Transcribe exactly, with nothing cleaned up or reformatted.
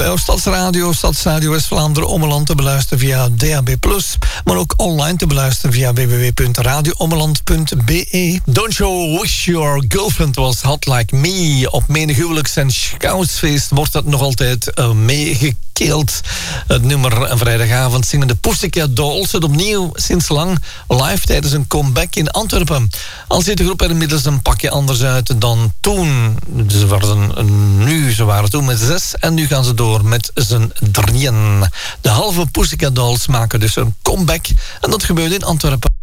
bij Stadsradio, Stadsradio West-Vlaanderen, Ommeland te beluisteren via D A B plus, maar ook online te beluisteren via w w w punt radio ommeland punt b e. Don't You Wish Your Girlfriend Was Hot Like Me. Op menig huwelijks- en scoutsfeest wordt dat nog altijd uh, meegekeeld. Het nummer een vrijdagavond zingen de Pussycat Dolls het opnieuw sinds lang live tijdens een comeback in Antwerpen. Al ziet de groep er inmiddels een pakje anders uit dan toen. Ze waren nu, ze waren toen met zes en nu gaan ze door met z'n drieën. De halve Pussycat Dolls maken dus een comeback en dat gebeurt in Antwerpen.